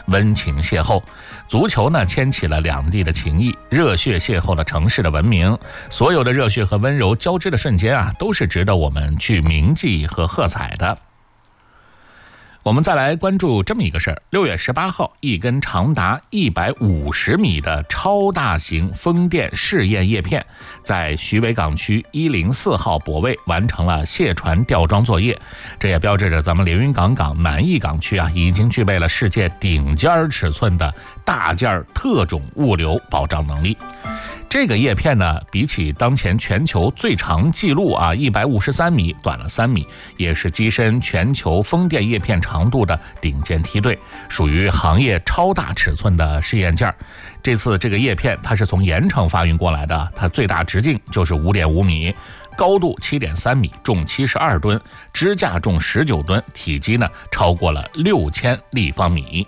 温情邂逅。足球呢牵起了两地的情谊，热血邂逅了城市的文明。所有的热血和温柔交织的瞬间啊，都是值得我们去铭记和喝彩的。我们再来关注这么一个事儿：6月18号，一根长达150米的超大型风电试验叶片，在徐尾港区104号泊位完成了卸船吊装作业。这也标志着咱们连云港南翼港区啊，已经具备了世界顶尖尺寸的大件特种物流保障能力。这个叶片呢，比起当前全球最长记录啊153米短了3米，也是跻身全球风电叶片长度的顶尖梯队，属于行业超大尺寸的试验件。这次这个叶片它是从盐城发运过来的，它最大直径就是5.5米，高度7.3米，重72吨，支架重19吨，体积呢超过了6000立方米。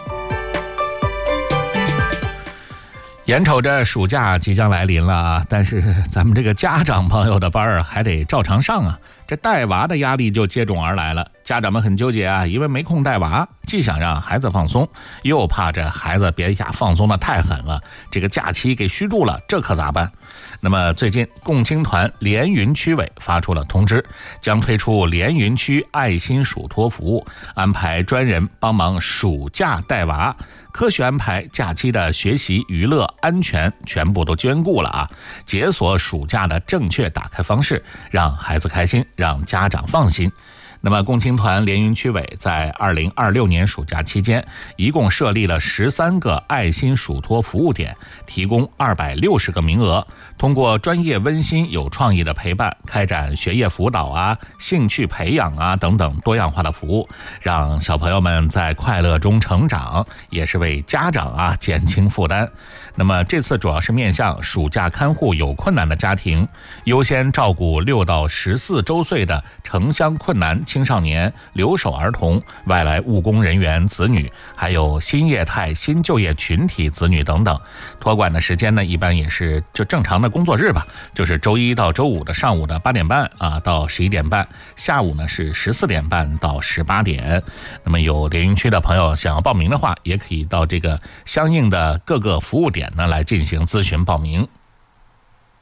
眼瞅着暑假即将来临了啊，但是咱们这个家长朋友的班儿还得照常上啊，这带娃的压力就接踵而来了。家长们很纠结啊，因为没空带娃，既想让孩子放松，又怕这孩子别一下放松的太狠了，这个假期给虚度了，这可咋办？那么最近共青团连云区委发出了通知，将推出连云区爱心属托服务，安排专人帮忙暑假带娃，科学安排假期的学习、娱乐、安全全部都兼顾了啊！解锁暑假的正确打开方式，让孩子开心，让家长放心。那么共青团连云区委在2026年暑假期间，一共设立了13个爱心属托服务点，提供260个名额，通过专业、温馨、有创意的陪伴，开展学业辅导啊、兴趣培养啊等等多样化的服务，让小朋友们在快乐中成长，也是为家长啊减轻负担。那么这次主要是面向暑假看护有困难的家庭，优先照顾6到14周岁的城乡困难青少年、留守儿童、外来务工人员子女，还有新业态新就业群体子女等等。托管的时间呢，一般也是就正常的工作日吧，就是周一到周五的上午的8点半啊到11点半，下午呢是14点半到18点。那么有连云区的朋友想要报名的话，也可以到这个相应的各个服务点呢来进行咨询报名。